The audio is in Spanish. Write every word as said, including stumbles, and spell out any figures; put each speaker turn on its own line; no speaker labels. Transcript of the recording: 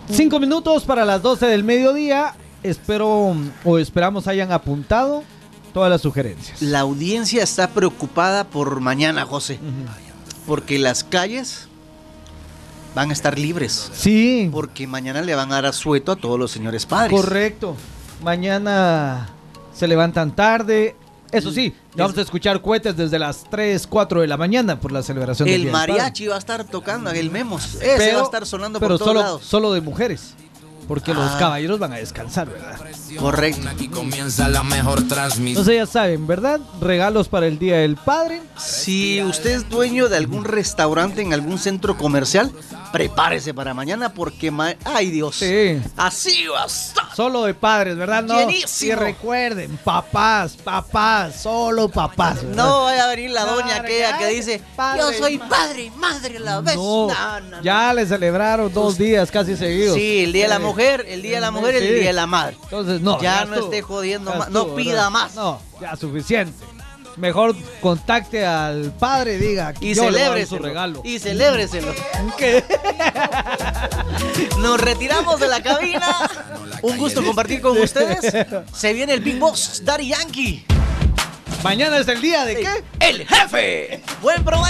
Cinco minutos para las doce del mediodía. Espero o esperamos hayan apuntado todas las sugerencias.
La audiencia está preocupada por mañana, José. Uh-huh. Porque las calles van a estar libres.
Sí.
Porque mañana le van a dar asueto a todos los señores padres.
Correcto. Mañana se levantan tarde. Eso sí, vamos a escuchar cohetes desde las tres, cuatro de la mañana por la celebración del
El
Día del Padre.
mariachi va a estar tocando, el Memos. Ese
pero,
va a estar sonando
pero
por todos
solo,
lados.
solo de mujeres. Porque ah. los caballeros van a descansar, ¿verdad?
Correcto.
Aquí comienza la mejor transmisión.
Entonces ya saben, ¿verdad? Regalos para el Día del Padre.
Si usted es dueño de algún restaurante en algún centro comercial, prepárese para mañana porque... Ma- ¡Ay, Dios!
Sí.
Así va a estar.
Solo de padres, ¿verdad? No.
Llenísimo.
Y recuerden, papás, papás, solo papás, ¿verdad?
No vaya a venir la doña
Claro,
aquella
que
que dice,
padre,
yo soy
ma-
padre y madre a la vez.
No,
No, no, no.
ya le celebraron dos días casi seguidos.
Sí, el Día de la
Eh,
Mujer, el Día de la Mujer y el
sí.
Día de la Madre.
Entonces, no.
Ya,
Ya
no
estuvo,
esté jodiendo
ya
más,
estuvo,
no pida
¿verdad?
más.
No, ya suficiente. Mejor contacte al padre y diga
Y
yo le voy a dar
celébreselo.
su regalo.
Y celébreselo.
¿Qué?
Nos retiramos de la cabina. Un gusto compartir con ustedes. Se viene el Big Boss Daddy Yankee.
Mañana es el día de qué?
El jefe. Buen provecho.